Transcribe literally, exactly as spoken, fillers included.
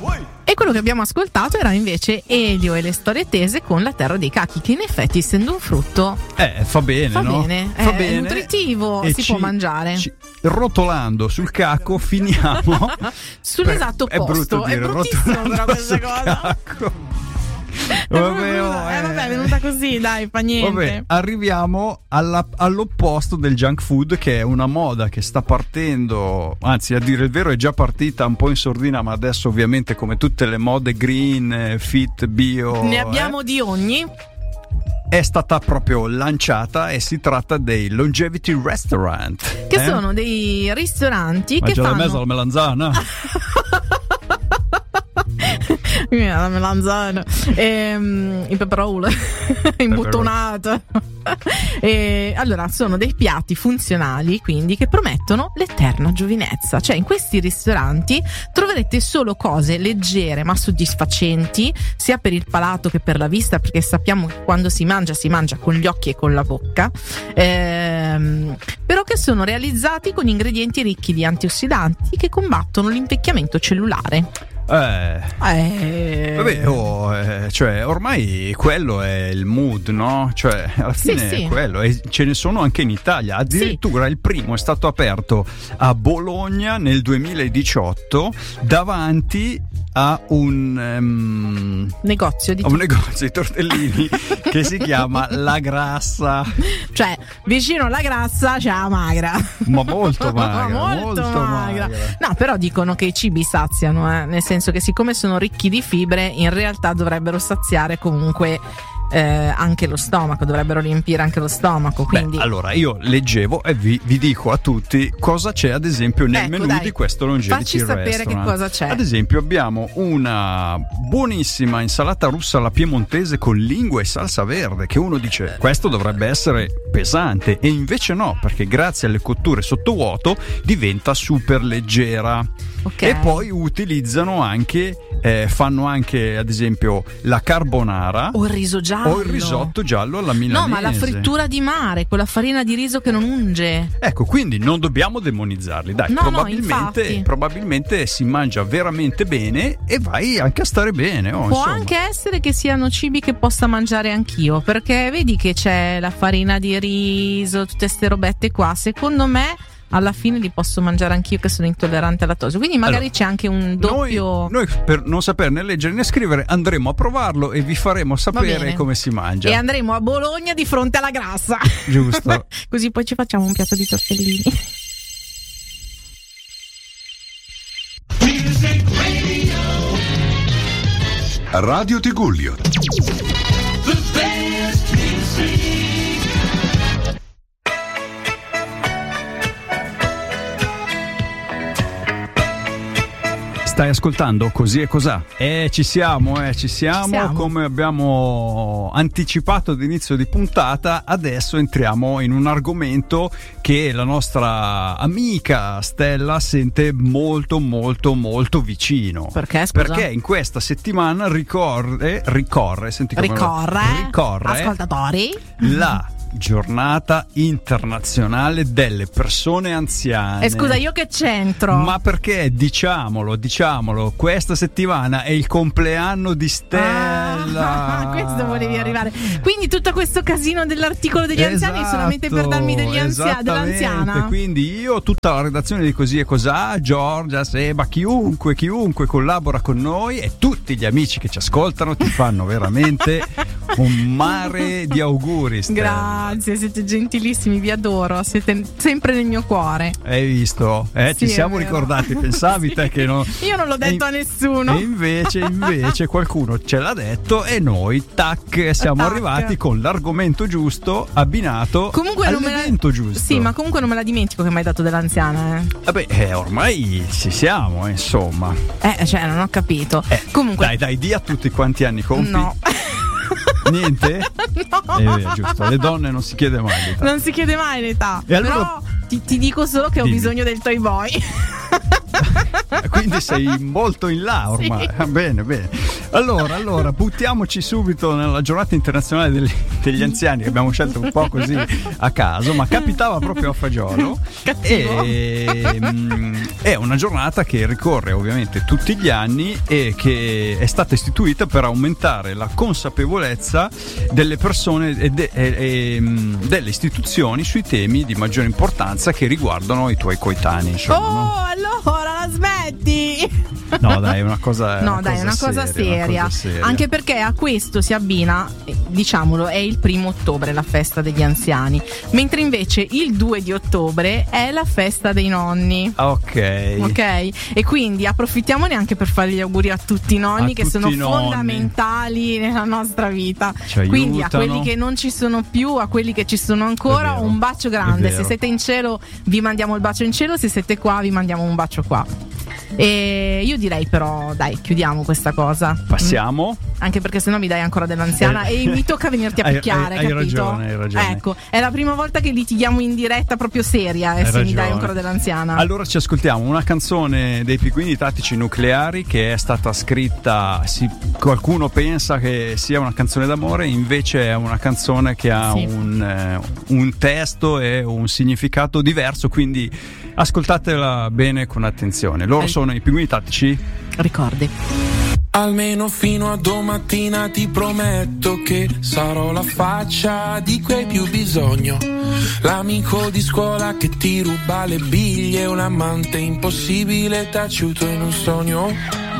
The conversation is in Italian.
E quello che abbiamo ascoltato era invece Elio e le storie tese con la terra dei cachi, che in effetti, essendo un frutto, eh, fa bene, fa no? bene, Fa è bene, nutritivo, si ci, può mangiare. Ci, rotolando sul cacco finiamo sull'esatto per, opposto. È, brutto dire, è bruttissimo però questa cosa. Cacco. Vabbè, oh, eh, vabbè, è venuta così, dai, fa niente. Vabbè, arriviamo alla, all'opposto del junk food, che è una moda che sta partendo, anzi a dire il vero è già partita un po' in sordina, ma adesso ovviamente come tutte le mode green, fit, bio, ne abbiamo eh, di ogni. È stata proprio lanciata e si tratta dei longevity restaurant, che eh? sono dei ristoranti ma che già fanno la mezza la melanzana. la melanzana, ehm, il peperolo imbottonato. E allora sono dei piatti funzionali, quindi, che promettono l'eterna giovinezza. Cioè, in questi ristoranti troverete solo cose leggere ma soddisfacenti, sia per il palato che per la vista, perché sappiamo che quando si mangia si mangia con gli occhi e con la bocca, ehm, però che sono realizzati con ingredienti ricchi di antiossidanti che combattono l'invecchiamento cellulare. Eh, eh. Vabbè, oh, eh, cioè ormai quello è il mood, no? Cioè alla fine sì, sì. è quello, e ce ne sono anche in Italia. Addirittura sì. Il primo è stato aperto a Bologna nel duemiladiciotto davanti a un um, negozio di a un negozio di tortellini che si chiama La Grassa. Cioè, vicino alla Grassa c'è la magra. Ma molto magra, molto, molto magra. magra. No, però dicono che i cibi saziano, eh? Nel senso che siccome sono ricchi di fibre, in realtà dovrebbero saziare comunque eh, anche lo stomaco, dovrebbero riempire anche lo stomaco. Quindi... Beh, allora io leggevo e vi, vi dico a tutti cosa c'è ad esempio nel ecco, menù dai, di questo longevity facci sapere restaurant. Che cosa c'è. Ad esempio abbiamo una buonissima insalata russa alla piemontese con lingua e salsa verde, che uno dice questo dovrebbe essere pesante, e invece no, perché grazie alle cotture sottovuoto diventa super leggera. Okay. E poi utilizzano anche eh, fanno anche ad esempio la carbonara o il riso giallo o il risotto giallo alla milanese. No, ma la frittura di mare con la farina di riso che non unge. Ecco, quindi non dobbiamo demonizzarli, dai. No, probabilmente, no, probabilmente si mangia veramente bene e vai anche a stare bene. Oh, può insomma. anche essere che siano cibi che possa mangiare anch'io, perché vedi che c'è la farina di riso, tutte ste robette qua. Secondo me alla fine li posso mangiare anch'io che sono intollerante al lattosio, quindi magari allora, c'è anche un doppio. Noi, noi per non saper né leggere né scrivere andremo a provarlo e vi faremo sapere come si mangia. E andremo a Bologna di fronte alla Grassa. Giusto. Così poi ci facciamo un piatto di tortellini. Radio Tigullio. Stai ascoltando Così e Cosà? Eh, ci siamo, eh, ci siamo. Ci siamo. Come abbiamo anticipato all'inizio di puntata, adesso entriamo in un argomento che la nostra amica Stella sente molto, molto, molto vicino. Perché, scusa? Perché in questa settimana ricorre, ricorre, senti come ricorre, lo, ricorre ascoltatori, la Giornata internazionale delle persone anziane. E eh, scusa, io che c'entro? Ma perché, diciamolo, diciamolo, questa settimana è il compleanno di Stella. Ah, questo volevi arrivare. Quindi tutto questo casino dell'articolo degli esatto, anziani solamente per darmi degli anzia- dell'anziana. Quindi io, tutta la redazione di Così e Cosà, Giorgia, Seba, chiunque, chiunque collabora con noi e tutti gli amici che ci ascoltano ti fanno veramente un mare di auguri, Stella. Grazie, siete gentilissimi, vi adoro, siete sempre nel mio cuore. Hai visto? Eh, sì, ci siamo ricordati, pensavi sì. te che non... Io non l'ho detto e, a nessuno. E invece, invece qualcuno ce l'ha detto e noi, tac, siamo tac. arrivati con l'argomento giusto, abbinato comunque all'evento la... giusto. Sì, ma comunque non me la dimentico che mi hai dato dell'anziana, eh. Vabbè, eh, ormai ci siamo, eh, insomma. Eh, cioè, non ho capito. Eh, comunque... Dai, dai, di a tutti quanti anni compi. No. Niente? No. Eh, beh, giusto, alle donne non si chiede mai l'età. Non si chiede mai l'età. E allora... Però ti, ti dico solo che ho Dimmi. bisogno del Toy Boy. Quindi sei molto in là ormai. Sì. Bene, bene. Allora, allora, buttiamoci subito nella giornata internazionale degli, degli anziani, che abbiamo scelto un po' così a caso, ma capitava proprio a Fagiolo. E, mh, è una giornata che ricorre ovviamente tutti gli anni e che è stata istituita per aumentare la consapevolezza delle persone e, de, e, e mh, delle istituzioni sui temi di maggiore importanza che riguardano i tuoi coetanei. Insomma, oh, no? allora la smetti! No, dai, è una cosa No, una dai, cosa è una cosa seria, seria. una cosa seria. Anche perché a questo si abbina, diciamolo, è il primo ottobre la festa degli anziani, mentre invece il due di ottobre è la festa dei nonni. Ok. Ok? E quindi approfittiamone anche per fare gli auguri a tutti i nonni A che tutti sono i nonni. fondamentali nella nostra vita. Ci Quindi a aiutano. quelli che non ci sono più, a quelli che ci sono ancora, È vero, un bacio è grande. vero. Se siete in cielo vi mandiamo il bacio in cielo, se siete qua vi mandiamo un bacio qua. E io direi però, dai, chiudiamo questa cosa. Passiamo. Mm? Anche perché sennò mi dai ancora dell'anziana Eh. e mi tocca venirti a Hai- picchiare, hai- hai capito? ragione, hai ragione. Ecco, è la prima volta che litighiamo in diretta proprio seria, e Hai se mi dai ragione. ancora dell'anziana. Allora ci ascoltiamo una canzone dei Pinguini Tattici Nucleari che è stata scritta, sì, qualcuno pensa che sia una canzone d'amore, invece è una canzone che ha Sì. un, eh, un testo e un significato diverso, quindi ascoltatela bene con attenzione. Loro Eh. sono i Pinguini Tattici. Ricordi. Almeno fino a domattina ti prometto che sarò la faccia di cui hai più bisogno. L'amico di scuola che ti ruba le biglie, un amante impossibile taciuto in un sogno.